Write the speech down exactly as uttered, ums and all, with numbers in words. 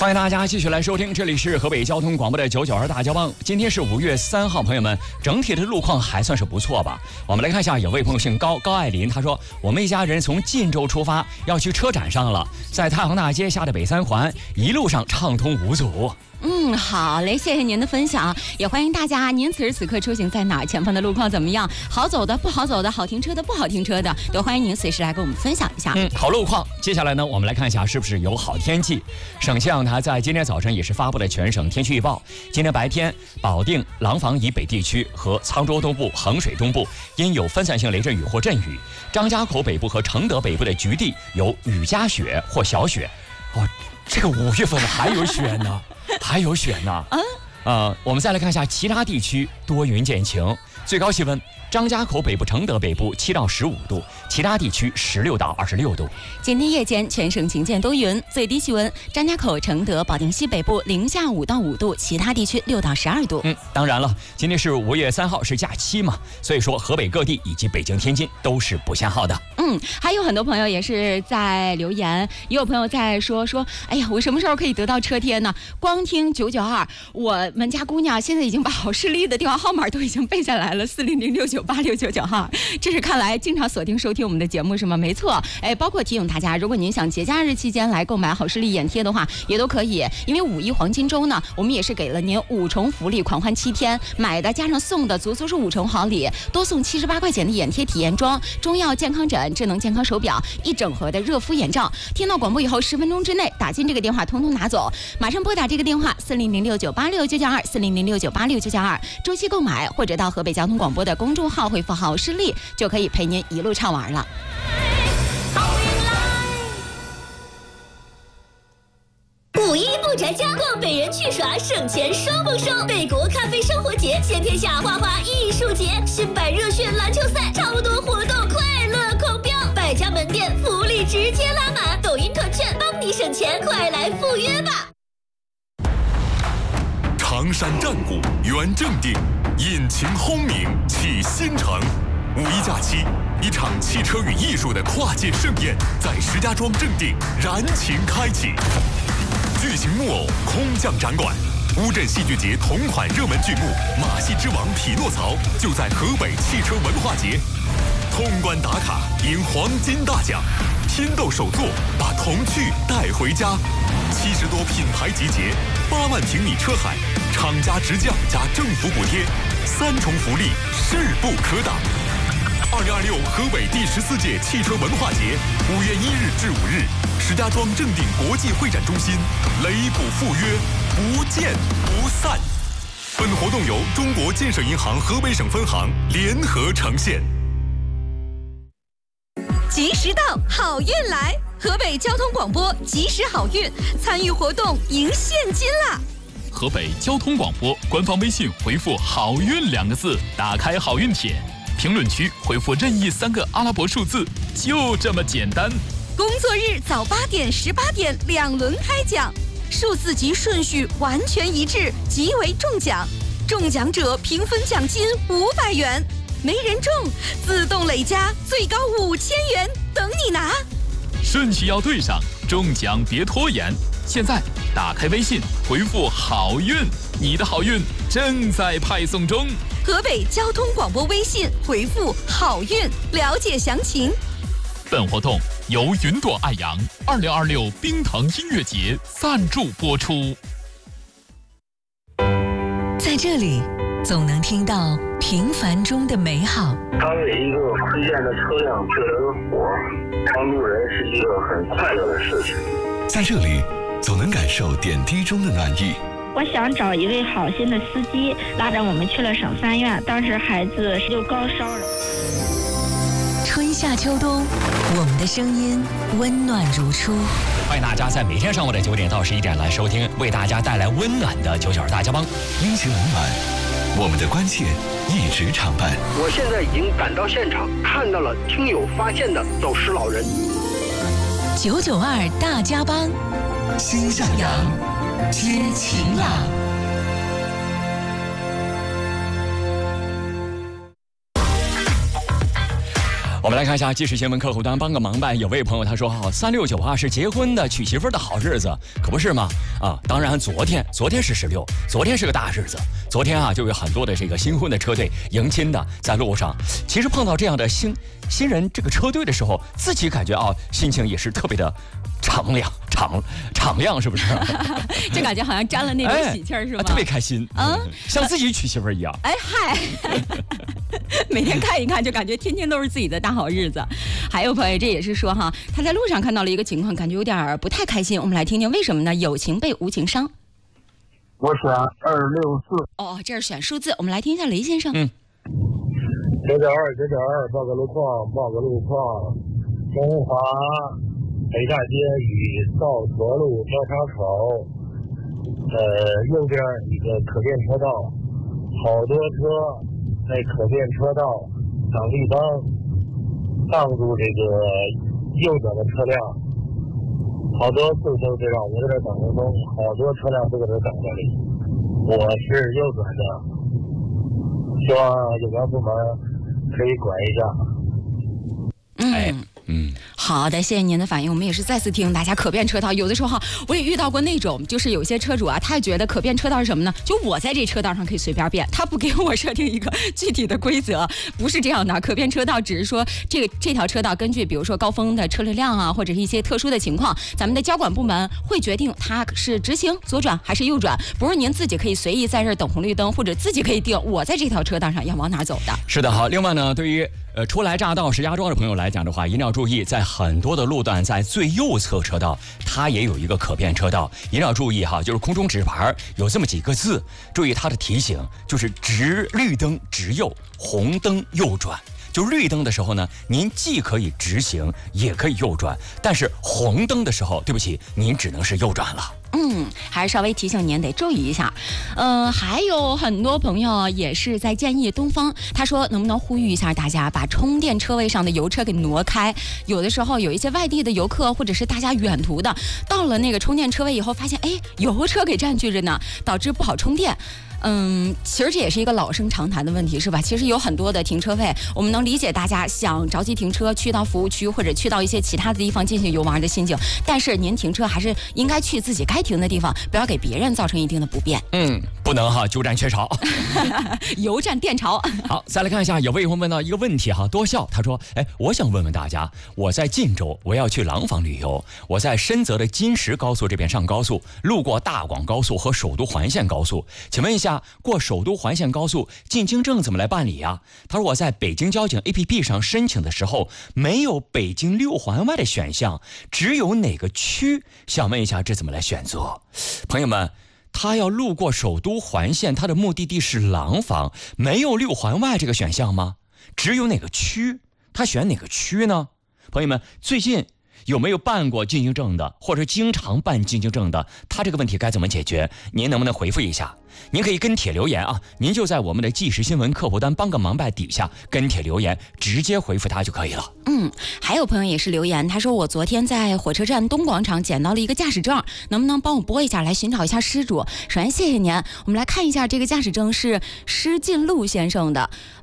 欢迎大家继续来收听，这里是河北交通广播的九九二大交帮。今天是五月三号，朋友们，整体的路况还算是不错吧？我们来看一下，有位朋友姓高，高爱林，他说我们一家人从晋州出发，要去车展上了，在太行大街下的北三环，一路上畅通无阻。 嗯，好嘞，谢谢您的分享，也欢迎大家，您此时此刻出行在哪儿？前方的路况怎么样？好走的、不好走的、好停车的、不好停车的，都欢迎您随时来跟我们分享一下。 嗯，好路况。接下来呢，我们来看一下是不是有好天气。省气象台在今天早晨也是发布了全省天气预报。今天白天，保定、廊坊以北地区和沧州东部、衡水东部因有分散性雷阵雨或阵雨；张家口北部和承德北部的局地有雨夹雪或小雪。哦，这个五月份还有雪呢。还有雪呢，嗯，呃，我们再来看一下其他地区多云见晴，最高气温张家口北部、承德北部七到十五度，其他地区十六到二十六度。 今天夜间全省晴间多云，最低气温张家口、承德、保定西北部零下五到五度，其他地区六到十二度。 嗯，当然了，今天是五月三号，是假期嘛，所以说河北各地以及北京、天津都是不限号的。 嗯，还有很多朋友也是在留言，也有朋友在说说，哎呀，我什么时候可以得到车贴呢？光听九九二，我们家姑娘现在已经把好视力的电话号码都已经背下来了，四零零六九八六九九二。这是看来经常锁定收听我们的节目是吗？没错，哎，包括提醒大家，如果您想节假日期间来购买好视力眼贴的话，也都可以。因为五一黄金周呢，我们也是给了您五重福利，狂欢七天，买的加上送的，足足是五重好礼，多送七十八块钱的眼贴体验装、中药健康枕、智能健康手表、一整盒的热敷眼罩。听到广播以后，十分钟之内打进这个电话，通通拿走。马上拨打这个电话四零零六九八六九九二四零零六九八六九九二，周期购买或者到河北交通广播的公众号回复好视力，就可以陪您一路畅玩了。 五一不宅家，逛北人去耍，省钱双丰收。北国咖啡生活节，先天下花花艺术节，新百热血篮球赛，超多活动，快乐狂飙。百家门店福利直接拉满，抖音团券帮你省钱，快来赴约吧！ 常山战鼓原正定，引擎轰鸣启新城。五一假期，一场汽车与艺术的跨界盛宴在石家庄正定燃情开启。巨型木偶空降展馆，乌镇戏剧节同款热门剧目《马戏之王匹诺曹》就在河北汽车文化节。通关打卡赢黄金大奖，拼斗手作把童趣带回家。七十多品牌集结，八万平米车海，厂家直降加政府补贴，三重福利势不可挡。二零二六河北第十四届汽车文化节，五月一日至五日，石家庄正定国际会展中心，擂鼓赴约，不见不散。本活动由中国建设银行河北省分行联合呈现。 及时到，好运来！河北交通广播及时好运，参与活动赢现金啦！ 河北交通广播官方微信回复“好运”两个字，打开好运帖。评论区回复任意三个阿拉伯数字，就这么简单。 工作日早八点、十八点两轮开奖，数字及顺序完全一致，即为中奖。中奖者平分奖金五百元，没人中自动累加最高五千元，等你拿。 顺序要对上，中奖别拖延。现在打开微信回复“好运”，你的好运正在派送中。 河北交通广播微信回复“好运”，了解详情。 本活动由云朵爱扬二零二六冰腾音乐节赞助播出。 在这里，总能听到平凡中的美好。 当有一个推荐的车辆救了个火，帮助人是一个很快乐的事情。 在这里，总能感受点滴中的暖意。 我想找一位好心的司机，拉着我们去了省三院，当时孩子就高烧了。 春夏秋冬，我们的声音温暖如初。 欢迎大家在每天上午的九点到十一点来收听，为大家带来温暖的九九二大家帮， 温情冷暖，我们的关切一直常伴。 我现在已经赶到现场，看到了听友发现的走失老人。 九九二大家帮， 心向阳，接晴朗。 我们来看一下即时新闻客户端帮个忙呗。有位朋友他说哈，三六九啊是结婚的娶媳妇的好日子，可不是吗？啊，当然昨天昨天是十六，昨天是个大日子。昨天啊就有很多的这个新婚的车队迎亲的在路上。其实碰到这样的新新人这个车队的时候，自己感觉啊心情也是特别的敞亮敞敞亮，是不是？ 就感觉好像沾了那种喜气儿，是吗、 哎啊？特别开心，嗯，像自己娶媳妇一样。 哎嗨，每天看一看就感觉天天都是自己的大好日子。还有朋友这也是说哈，他在路上看到了一个情况，感觉有点不太开心。我们来听听为什么呢？有情被无情伤。 我选二六四。 哦，这是选数字。我们来听一下雷先生。 嗯。 九点二九点二，报个路况，报个路况。中华北大街与道陀路交叉口，呃，右边一个可变车道，好多车在可变车道挡绿灯，挡住这个右转的车辆，好多次都这样，我在这等红灯，好多车辆都在这等着你。我是右转的，希望有关部门可以管一下。 嗯。嗯，好的，谢谢您的反应。我们也是再次提醒大家，可变车道有的时候哈，我也遇到过那种，就是有些车主啊，他觉得可变车道是什么呢？就我在这车道上可以随便变，他不给我设定一个具体的规则，不是这样的。可变车道只是说这个这条车道根据比如说高峰的车流量啊，或者是一些特殊的情况，咱们的交管部门会决定它是直行左转还是右转，不是您自己可以随意在这儿等红绿灯，或者自己可以定我在这条车道上要往哪走的。 是的，好。另外呢，对于呃初来乍到石家庄的朋友来讲的话，一定要注意，在很多的路段，在最右侧车道，它也有一个可变车道，一定要注意哈，就是空中纸牌有这么几个字，注意它的提醒，就是直绿灯直右，红灯右转。就绿灯的时候呢，您既可以直行，也可以右转，但是红灯的时候，对不起，您只能是右转了。 嗯，还是稍微提醒您得注意一下。呃，还有很多朋友也是在建议东方，他说能不能呼吁一下大家把充电车位上的油车给挪开？有的时候有一些外地的游客或者是大家远途的，到了那个充电车位以后，发现哎油车给占据着呢，导致不好充电。嗯，其实这也是一个老生常谈的问题，是吧？其实有很多的停车位，我们能理解大家想着急停车去到服务区或者去到一些其他的地方进行游玩的心情，但是您停车还是应该去自己该停的地方，不要给别人造成一定的不便。 嗯，不能哈，鸠占鹊巢， 油占电巢。 好，再来看一下，有位朋友问到一个问题哈，多笑，他说，哎，我想问问大家，我在晋州，我要去廊坊旅游，我在深泽的金石高速这边上高速，路过大广高速和首都环线高速，请问一下，过首都环线高速进京证怎么来办理呀？他说我在北京交警 A P P 上申请的时候，没有北京六环外的选项，只有哪个区？想问一下这怎么来选择？朋友们，他要路过首都环线，他的目的地是廊坊，没有六环外这个选项吗？只有哪个区？他选哪个区呢？朋友们，最近有没有办过进京证的，或者经常办进京证的？他这个问题该怎么解决？您能不能回复一下？您可以跟帖留言啊，您就在我们的即时新闻客户端帮个忙拜底下跟帖留言，直接回复他就可以了。 嗯，还有朋友也是留言，他说我昨天在火车站东广场捡到了一个驾驶证，能不能帮我拨一下来寻找一下失主？首先谢谢您，我们来看一下这个驾驶证是施进禄先生的。